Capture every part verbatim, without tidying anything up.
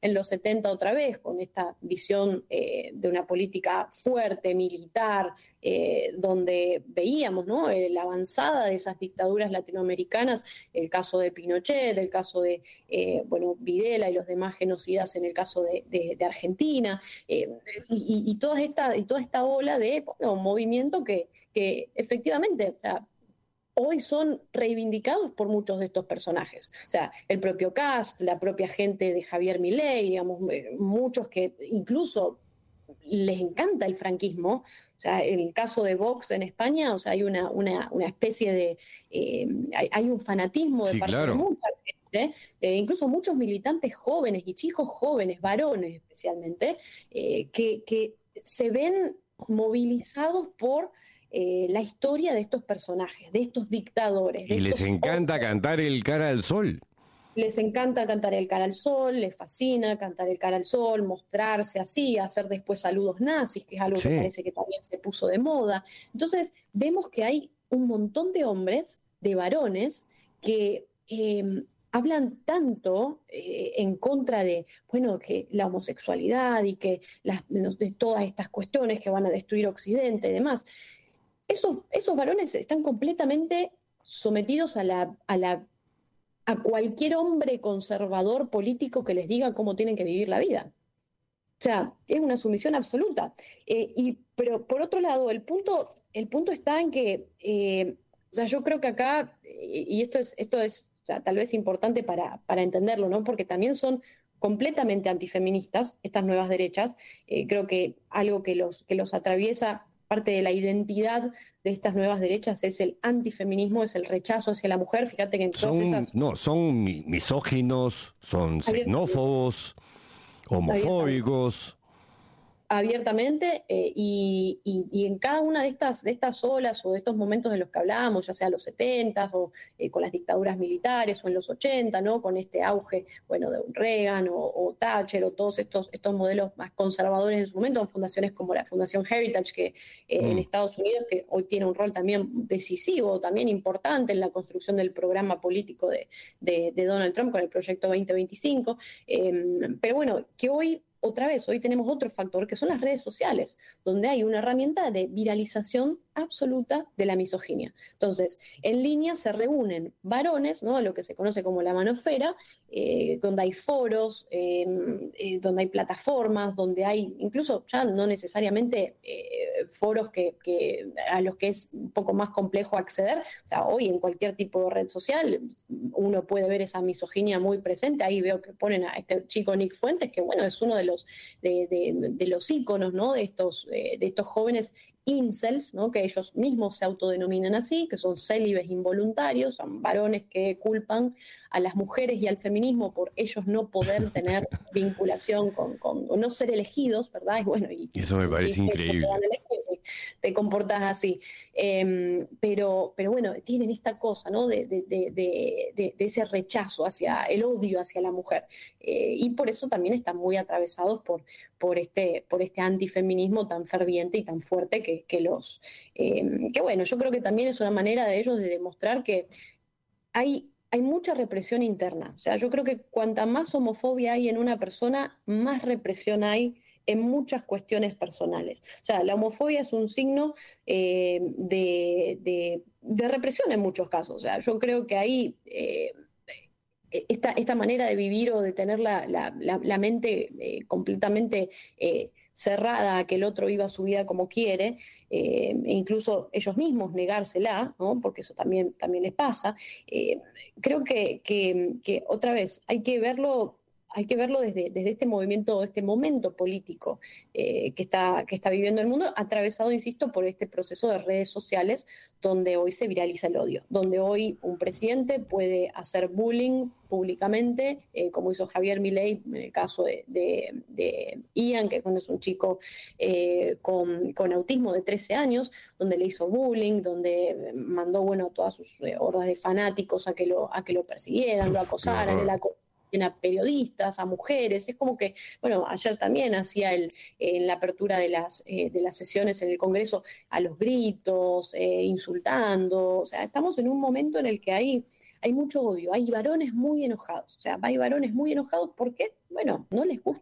en los setenta otra vez, con esta visión eh, de una política fuerte, militar, eh, donde veíamos, ¿no?, eh, la avanzada de esas dictaduras latinoamericanas, el caso de Pinochet, el caso de eh, bueno, Videla y los demás genocidas en el caso de, de, de Argentina, eh, y, y, toda esta, y toda esta ola de bueno, un movimiento que, que efectivamente, o sea, hoy son reivindicados por muchos de estos personajes. O sea, el propio Kast, la propia gente de Javier Milei, digamos, muchos que incluso les encanta el franquismo. O sea, en el caso de Vox en España, o sea, hay una, una, una especie de... Eh, hay, hay un fanatismo de Sí, parte claro. de mucha gente, eh, incluso muchos militantes jóvenes y chicos jóvenes, varones especialmente, eh, que, que se ven movilizados por eh, la historia de estos personajes, de estos dictadores. De Y les estos encanta hombres. cantar el Cara al Sol. Les encanta cantar el Cara al Sol, les fascina cantar el Cara al Sol, mostrarse así, hacer después saludos nazis, que es algo Sí. que parece que también se puso de moda. Entonces, vemos que hay un montón de hombres, de varones, que eh, hablan tanto eh, en contra de, bueno, que la homosexualidad y que las, de todas estas cuestiones que van a destruir Occidente y demás. Esos, esos varones están completamente sometidos a la... A la a cualquier hombre conservador político que les diga cómo tienen que vivir la vida. O sea, es una sumisión absoluta. Eh, y, pero por otro lado, el punto, el punto está en que, eh, o sea, yo creo que acá, y esto es, esto es o sea, tal vez importante para, para entenderlo, ¿no? Porque también son completamente antifeministas, estas nuevas derechas. Eh, creo que algo que los, que los atraviesa, parte de la identidad de estas nuevas derechas es el antifeminismo, es el rechazo hacia la mujer. Fíjate que en todas Son, esas... no, son misóginos, son xenófobos, homofóbicos. Abiertamente, eh, y, y, y en cada una de estas, de estas olas o de estos momentos de los que hablábamos, ya sea los setenta o eh, con las dictaduras militares o en los ochenta, ¿no?, con este auge, bueno, de Reagan o, o Thatcher o todos estos, estos modelos más conservadores en su momento, fundaciones como la Fundación Heritage, que eh, mm. en Estados Unidos, que hoy tiene un rol también decisivo, también importante en la construcción del programa político de, de, de Donald Trump con el Proyecto veinte veinticinco, eh, pero bueno, que hoy otra vez, hoy tenemos otro factor que son las redes sociales, donde hay una herramienta de viralización absoluta de la misoginia. Entonces, en línea se reúnen varones, ¿no?, lo que se conoce como la manosfera, eh, donde hay foros, eh, eh, donde hay plataformas, donde hay incluso ya no necesariamente eh, foros que, que, a los que es un poco más complejo acceder. O sea, hoy en cualquier tipo de red social uno puede ver esa misoginia muy presente. Ahí veo que ponen a este chico Nick Fuentes, que bueno, es uno de los De, de, de los íconos, ¿no?, de estos, eh, de estos jóvenes incels, ¿no?, que ellos mismos se autodenominan así, que son célibes involuntarios, son varones que culpan a las mujeres y al feminismo por ellos no poder tener vinculación con, con o no ser elegidos, ¿verdad? Y bueno, y, eso me parece y, increíble. Te, te comportas así. Eh, pero, pero bueno, tienen esta cosa, ¿no?, de, de, de, de, de ese rechazo hacia el odio hacia la mujer. Eh, y por eso también están muy atravesados por, por, este, por este antifeminismo tan ferviente y tan fuerte que, que los... Eh, que bueno, yo creo que también es una manera de ellos de demostrar que hay, hay mucha represión interna. O sea, yo creo que cuanta más homofobia hay en una persona, más represión hay en muchas cuestiones personales. O sea, la homofobia es un signo eh, de, de, de represión en muchos casos. O sea, yo creo que ahí... Eh, Esta, esta manera de vivir o de tener la, la, la, la mente eh, completamente eh, cerrada a que el otro viva su vida como quiere, eh, e incluso ellos mismos negársela, ¿no?, porque eso también, también les pasa. Eh, creo que, que, que otra vez hay que verlo... Hay que verlo desde, desde este movimiento, este momento político eh, que, está, que está viviendo el mundo, atravesado, insisto, por este proceso de redes sociales donde hoy se viraliza el odio, donde hoy un presidente puede hacer bullying públicamente, eh, como hizo Javier Milei en el caso de, de, de Ian, que es un chico eh, con, con autismo de trece años, donde le hizo bullying, donde mandó, bueno, a todas sus eh, hordas de fanáticos a que lo, a que lo persiguieran, lo acosaran, el acoso a periodistas, a mujeres. Es como que, bueno, ayer también hacía el, eh, en la apertura de las, eh, de las sesiones en el Congreso a los gritos, eh, insultando. O sea, estamos en un momento en el que hay, hay mucho odio, hay varones muy enojados. O sea, hay varones muy enojados porque, bueno, no les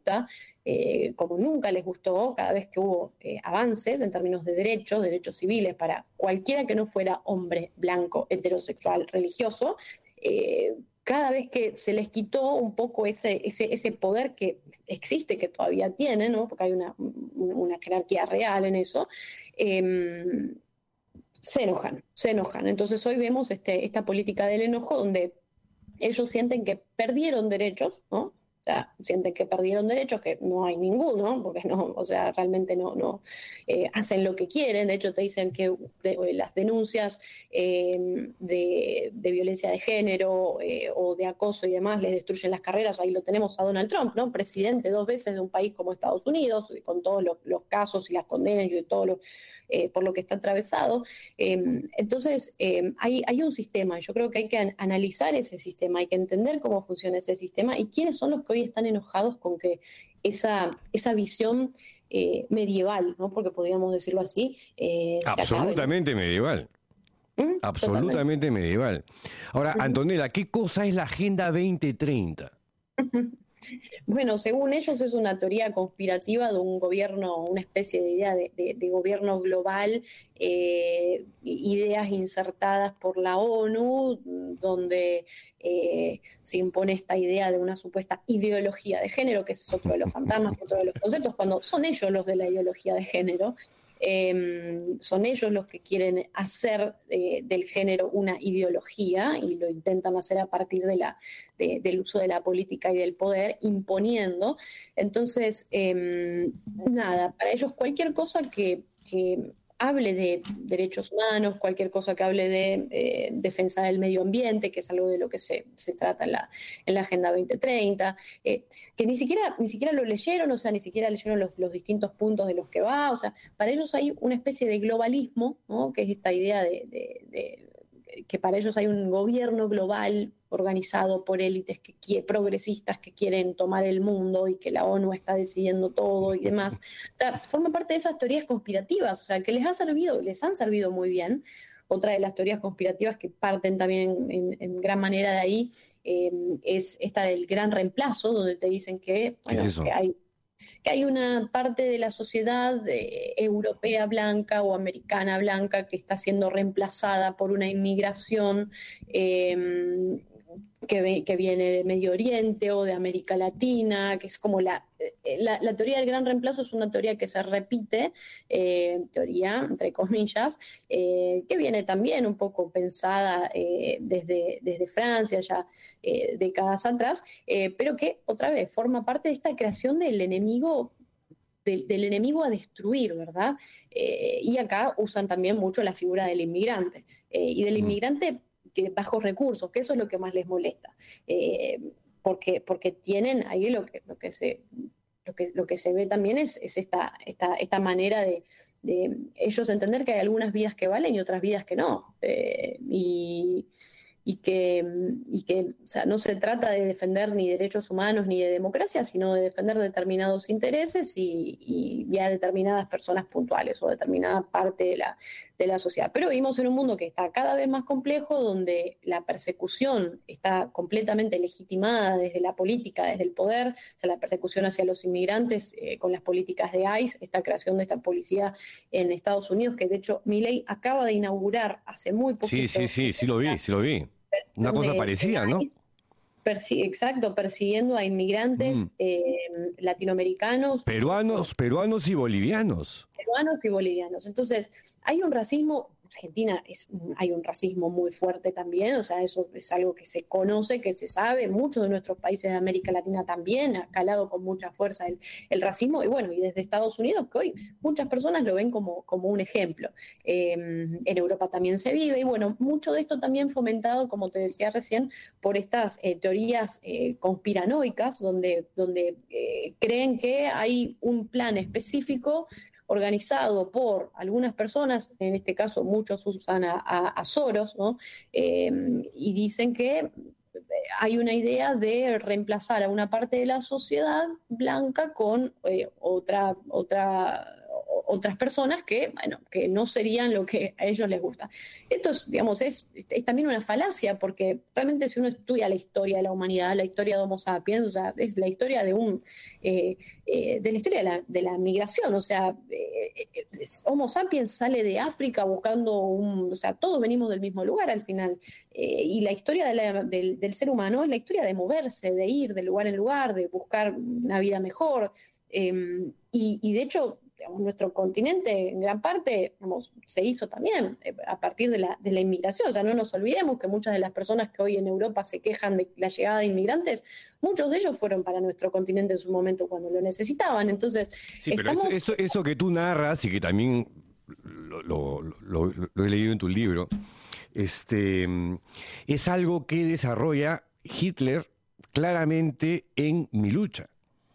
gusta, eh, como nunca les gustó, cada vez que hubo eh, avances en términos de derechos, derechos civiles para cualquiera que no fuera hombre, blanco, heterosexual, religioso, eh, cada vez que se les quitó un poco ese, ese, ese poder que existe, que todavía tienen, ¿no? Porque hay una, una jerarquía real en eso, eh, se enojan, se enojan. Entonces hoy vemos este, esta política del enojo donde ellos sienten que perdieron derechos, ¿no? O sea, sienten que perdieron derechos, que no hay ninguno, porque no, o sea, realmente no, no eh, hacen lo que quieren. De hecho, te dicen que de, las denuncias eh, de, de violencia de género eh, o de acoso y demás les destruyen las carreras. Ahí lo tenemos a Donald Trump, ¿no? Presidente dos veces de un país como Estados Unidos, con todos los, los casos y las condenas y de todo lo, eh, por lo que está atravesado. Eh, entonces, eh, hay, hay un sistema. Yo creo que hay que analizar ese sistema, hay que entender cómo funciona ese sistema y quiénes son los que hoy están enojados con que esa, esa visión eh, medieval, ¿no? Porque podríamos decirlo así, eh, absolutamente se acabe, ¿no? medieval. ¿Mm? Absolutamente Totalmente. medieval. Ahora, uh-huh. Antonella, ¿qué cosa es la Agenda veinte treinta? Bueno, según ellos es una teoría conspirativa de un gobierno, una especie de idea de, de, de gobierno global, eh, ideas insertadas por la ONU, donde eh, se impone esta idea de una supuesta ideología de género, que ese es otro de los fantasmas, otro de los conceptos, cuando son ellos los de la ideología de género. Eh, son ellos los que quieren hacer eh, del género una ideología y lo intentan hacer a partir de la, de, del uso de la política y del poder, imponiendo. Entonces, eh, nada, para ellos cualquier cosa que, que hable de derechos humanos, cualquier cosa que hable de eh, defensa del medio ambiente, que es algo de lo que se, se trata en la, en la Agenda veinte treinta, eh, que ni siquiera, ni siquiera lo leyeron, o sea, ni siquiera leyeron los, los distintos puntos de los que va, o sea, para ellos hay una especie de globalismo, ¿no? Que es esta idea de, de, de que para ellos hay un gobierno global organizado por élites que, progresistas que quieren tomar el mundo y que la ONU está decidiendo todo y demás. O sea, forma parte de esas teorías conspirativas, o sea, que les ha servido, les han servido muy bien. Otra de las teorías conspirativas que parten también en, en gran manera de ahí eh, es esta del gran reemplazo, donde te dicen que, bueno, es que hay que hay una parte de la sociedad eh, europea blanca o americana blanca que está siendo reemplazada por una inmigración eh, que, que viene de Medio Oriente o de América Latina, que es como la, la, la teoría del gran reemplazo es una teoría que se repite, eh, teoría, entre comillas, eh, que viene también un poco pensada eh, desde, desde Francia, ya eh, décadas atrás, eh, pero que otra vez forma parte de esta creación del enemigo Del, del enemigo a destruir, ¿verdad? Eh, y acá usan también mucho la figura del inmigrante, eh, y del inmigrante de bajos recursos, que eso es lo que más les molesta, eh, porque, porque tienen ahí lo que, lo que, se, lo que, lo que se ve también es, es esta, esta, esta manera de, de ellos entender que hay algunas vidas que valen y otras vidas que no, eh, y... y que, y que o sea, no se trata de defender ni derechos humanos ni de democracia, sino de defender determinados intereses y, y, y a determinadas personas puntuales o determinada parte de la, de la sociedad. Pero vivimos en un mundo que está cada vez más complejo, donde la persecución está completamente legitimada desde la política, desde el poder, o sea, la persecución hacia los inmigrantes eh, con las políticas de ICE, esta creación de esta policía en Estados Unidos, que de hecho Milei acaba de inaugurar hace muy poquito. Sí, sí, sí, sí lo vi, sí lo vi. Una cosa parecida, ¿no? Persi- exacto, persiguiendo a inmigrantes mm. eh, latinoamericanos. Peruanos, peruanos y bolivianos. Peruanos y bolivianos. Entonces, hay un racismo, Argentina es, hay un racismo muy fuerte también, o sea, eso es algo que se conoce, que se sabe, muchos de nuestros países de América Latina también ha calado con mucha fuerza el, el racismo, y bueno, y desde Estados Unidos, que hoy muchas personas lo ven como, como un ejemplo. Eh, en Europa también se vive, y bueno, mucho de esto también fomentado, como te decía recién, por estas eh, teorías eh, conspiranoicas, donde, donde eh, creen que hay un plan específico organizado por algunas personas, en este caso muchos usan a, a, a Soros, ¿no? Eh, y dicen que hay una idea de reemplazar a una parte de la sociedad blanca con eh, otra, otra, otras personas que, bueno, que no serían lo que a ellos les gusta. Esto es, digamos, es, es también una falacia, porque realmente si uno estudia la historia de la humanidad, la historia de Homo sapiens, o sea, es la historia de un eh, eh, de la historia de la, de la migración, o sea, eh, Homo sapiens sale de África buscando un, o sea, todos venimos del mismo lugar al final, eh, y la historia de la, del, del ser humano es la historia de moverse, de ir de lugar en lugar, de buscar una vida mejor, eh, y, y de hecho, digamos, nuestro continente en gran parte, digamos, se hizo también eh, a partir de la, de la inmigración. O sea, no nos olvidemos que muchas de las personas que hoy en Europa se quejan de la llegada de inmigrantes, muchos de ellos fueron para nuestro continente en su momento cuando lo necesitaban. Entonces, sí, pero estamos... eso, eso, eso que tú narras y que también lo, lo, lo, lo he leído en tu libro, este, es algo que desarrolla Hitler claramente en Mi lucha.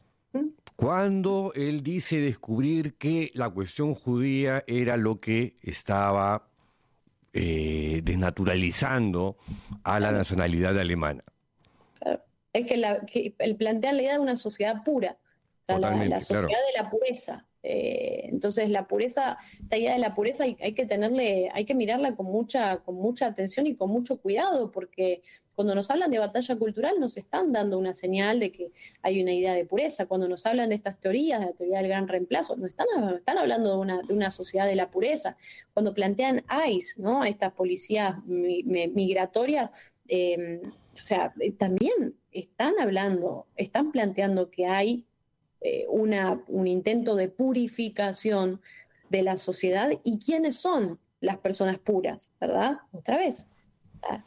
Cuando él dice descubrir que la cuestión judía era lo que estaba eh, desnaturalizando a la nacionalidad alemana. Claro. Es que, la, que él plantea la idea de una sociedad pura, o sea, la, la sociedad claro. de la pureza. Eh, entonces la pureza, esta idea de la pureza hay, hay que tenerle, hay que mirarla con mucha, con mucha atención y con mucho cuidado, porque cuando nos hablan de batalla cultural nos están dando una señal de que hay una idea de pureza. Cuando nos hablan de estas teorías, de la teoría del gran reemplazo, nos están, nos están hablando de una, de una sociedad de la pureza. Cuando plantean I C E, ¿no? Estas policías mi, mi, migratorias, eh, o sea, eh, también están hablando, están planteando que hay eh, una, un intento de purificación de la sociedad. ¿Y quiénes son las personas puras? ¿Verdad? Otra vez. ¿Verdad?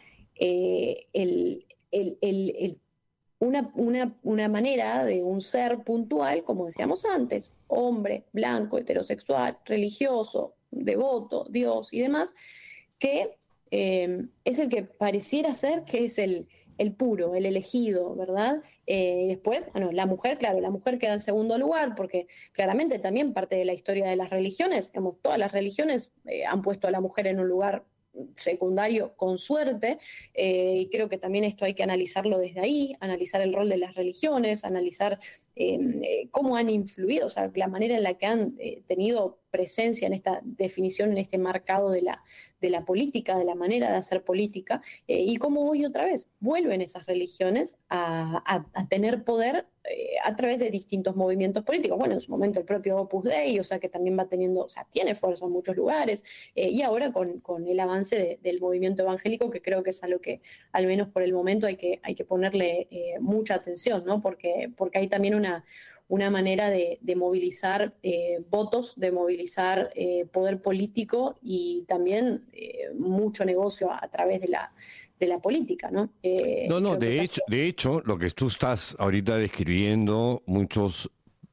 Eh, el, el, el, el, una, una, una manera de un ser puntual, como decíamos antes, hombre, blanco, heterosexual, religioso, devoto, Dios y demás, que eh, es el que pareciera ser que es el, el puro, el elegido, ¿verdad? Eh, después, bueno, la mujer, claro, la mujer queda en segundo lugar, porque claramente también parte de la historia de las religiones, digamos, todas las religiones eh, han puesto a la mujer en un lugar secundario con suerte, eh, y creo que también esto hay que analizarlo desde ahí, analizar el rol de las religiones, analizar eh, cómo han influido, o sea, la manera en la que han eh, tenido presencia en esta definición, en este marcado de la, de la política, de la manera de hacer política, eh, y cómo hoy otra vez vuelven esas religiones a, a, a tener poder eh, a través de distintos movimientos políticos. Bueno, en su momento el propio Opus Dei, o sea, que también va teniendo, o sea, tiene fuerza en muchos lugares, eh, y ahora con, con el avance de, del movimiento evangélico, que creo que es a lo que, al menos por el momento, hay que, hay que ponerle eh, mucha atención, ¿no? Porque, porque hay también una una manera de, de movilizar eh, votos, de movilizar eh, poder político y también eh, mucho negocio a, a través de la, de la política, ¿no? Eh, no, no, de hecho, de hecho, lo que tú estás ahorita describiendo, muchos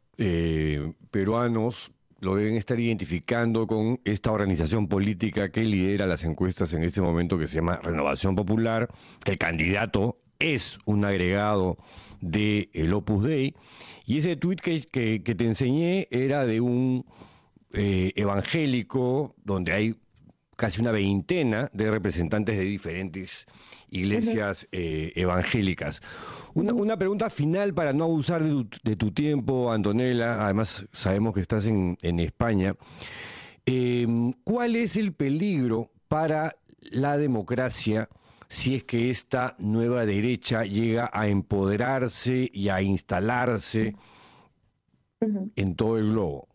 eh, peruanos lo deben estar identificando con esta organización política que lidera las encuestas en este momento, que se llama Renovación Popular, que el candidato es un agregado del Opus Dei. Y ese tuit que, que, que te enseñé era de un eh, evangélico donde hay casi una veintena de representantes de diferentes iglesias uh-huh. eh, evangélicas. Una, uh-huh. una pregunta final para no abusar de tu, de tu tiempo, Antonella. Además, sabemos que estás en, en España. Eh, ¿Cuál es el peligro para la democracia si es que esta nueva derecha llega a empoderarse y a instalarse uh-huh. en todo el globo?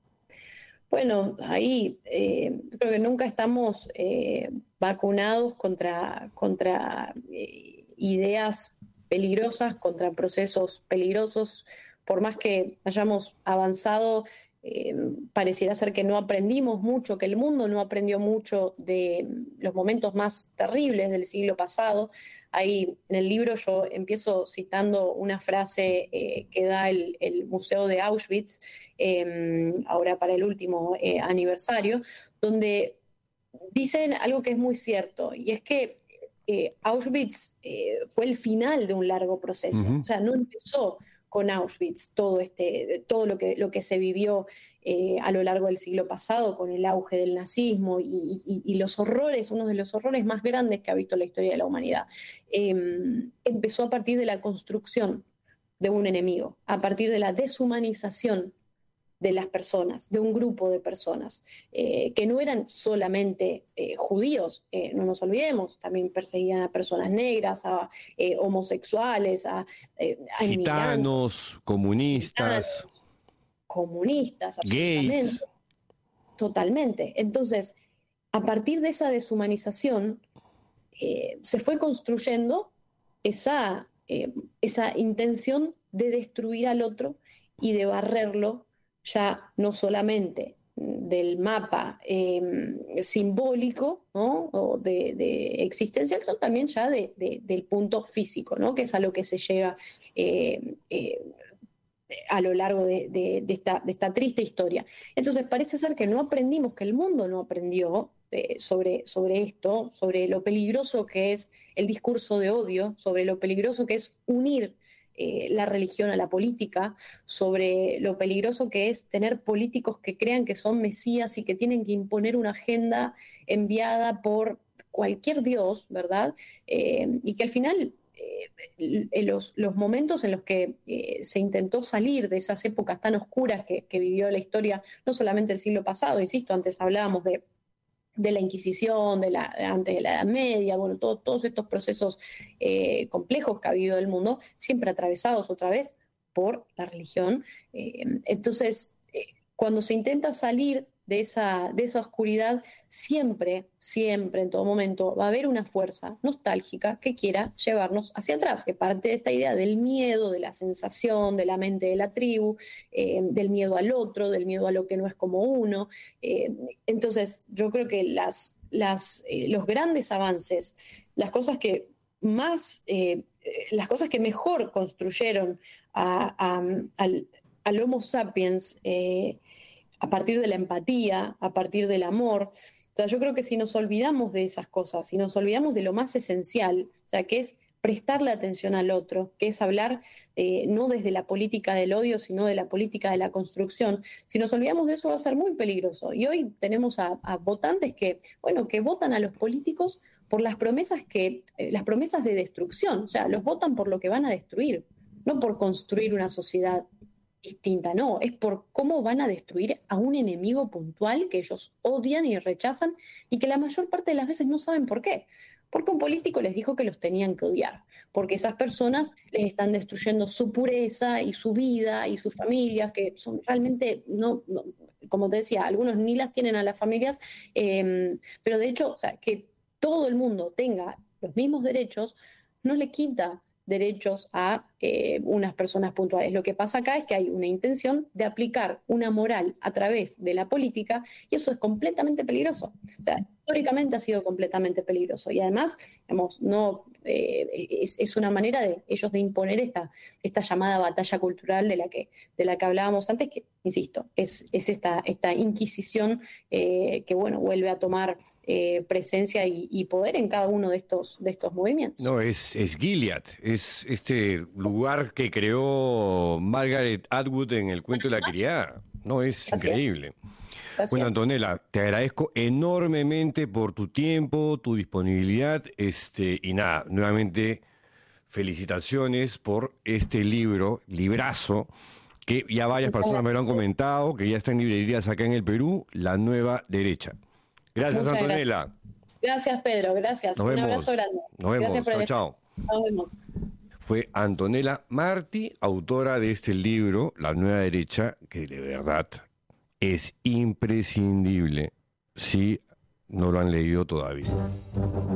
Bueno, ahí eh, creo que nunca estamos eh, vacunados contra, contra eh, ideas peligrosas, contra procesos peligrosos. Por más que hayamos avanzado, eh, pareciera ser que no aprendimos mucho, que el mundo no aprendió mucho de los momentos más terribles del siglo pasado. Ahí en el libro yo empiezo citando una frase eh, que da el, el Museo de Auschwitz, eh, ahora para el último eh, aniversario, donde dicen algo que es muy cierto, y es que eh, Auschwitz eh, fue el final de un largo proceso. Uh-huh. O sea, no empezó con Auschwitz todo, este, todo lo, que, lo que se vivió eh, a lo largo del siglo pasado con el auge del nazismo y, y, y los horrores, uno de los horrores más grandes que ha visto la historia de la humanidad. Eh, empezó a partir de la construcción de un enemigo, a partir de la deshumanización de las personas, de un grupo de personas, eh, que no eran solamente eh, judíos, eh, no nos olvidemos, también perseguían a personas negras, a eh, homosexuales, a, eh, a gitanos, comunistas, gitanos, comunistas, absolutamente, gays. totalmente. Entonces, a partir de esa deshumanización, eh, se fue construyendo esa, eh, esa intención de destruir al otro y de barrerlo ya no solamente del mapa eh, simbólico, ¿no? O de, de existencial, sino también ya de, de, del punto físico, ¿no? Que es a lo que se llega eh, eh, a lo largo de, de, de, esta, de esta triste historia. Entonces parece ser que no aprendimos, que el mundo no aprendió eh, sobre, sobre esto, sobre lo peligroso que es el discurso de odio, sobre lo peligroso que es unir eh, la religión a la política, sobre lo peligroso que es tener políticos que crean que son mesías y que tienen que imponer una agenda enviada por cualquier dios, ¿verdad? Eh, y que al final eh, los, los momentos en los que eh, se intentó salir de esas épocas tan oscuras que, que vivió la historia, no solamente el siglo pasado, insisto, antes hablábamos de de la Inquisición, de la, antes de la Edad Media, bueno, todo, todos estos procesos eh, complejos que ha habido el mundo, siempre atravesados otra vez por la religión. Eh, entonces, eh, cuando se intenta salir de esa, de esa oscuridad, siempre, siempre, en todo momento, va a haber una fuerza nostálgica que quiera llevarnos hacia atrás, que parte de esta idea del miedo, de la sensación, de la mente de la tribu, eh, del miedo al otro, del miedo a lo que no es como uno. Eh, entonces, yo creo que las, las, eh, los grandes avances, las cosas que más, eh, las cosas que mejor construyeron a, a, al, al Homo sapiens, eh, a partir de la empatía, a partir del amor. O sea, yo creo que si nos olvidamos de esas cosas, si nos olvidamos de lo más esencial, o sea, que es prestarle atención al otro, que es hablar eh, no desde la política del odio, sino de la política de la construcción. Si nos olvidamos de eso va a ser muy peligroso. Y hoy tenemos a, a votantes que, bueno, que votan a los políticos por las promesas que, eh, las promesas de destrucción, o sea, los votan por lo que van a destruir, no por construir una sociedad distinta, no, es por cómo van a destruir a un enemigo puntual que ellos odian y rechazan y que la mayor parte de las veces no saben por qué. Porque un político les dijo que los tenían que odiar, porque esas personas les están destruyendo su pureza y su vida y sus familias, que son realmente, no, no como te decía, algunos ni las tienen a las familias, eh, pero de hecho, o sea, que todo el mundo tenga los mismos derechos no le quita derechos a eh, unas personas puntuales. Lo que pasa acá es que hay una intención de aplicar una moral a través de la política y eso es completamente peligroso. O sea, históricamente ha sido completamente peligroso y además, digamos, no, eh, es, es una manera de ellos de imponer esta, esta llamada batalla cultural de la que, de la que hablábamos antes, que, insisto, es, es esta, esta inquisición eh, que, bueno, vuelve a tomar eh, presencia y, y poder en cada uno de estos, de estos movimientos. No, es, es Gilead, es este lugar que creó Margaret Atwood en el cuento de la criada. No, es Así increíble. es. Bueno, Antonella, te agradezco enormemente por tu tiempo, tu disponibilidad, este, y nada, nuevamente felicitaciones por este libro, librazo, que ya varias personas me lo han comentado, que ya está en librerías acá en el Perú, La Nueva Derecha. Gracias, Muchas Antonella. Gracias. Gracias, Pedro, gracias. Nos Un vemos. abrazo grande. Nos vemos. Gracias por Chao, el... chao. Nos vemos. Fue Antonella Marti, autora de este libro, La Nueva Derecha, que de verdad es imprescindible si no lo han leído todavía.